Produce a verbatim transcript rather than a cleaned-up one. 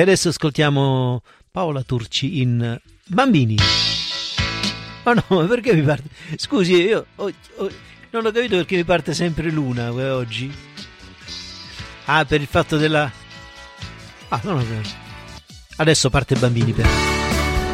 E adesso ascoltiamo Paola Turci in Bambini. Ma oh no, perché mi parte? Scusi, io ho, ho, non ho capito perché mi parte sempre l'una oggi. Ah, per il fatto della... Ah, no, no, adesso parte Bambini per...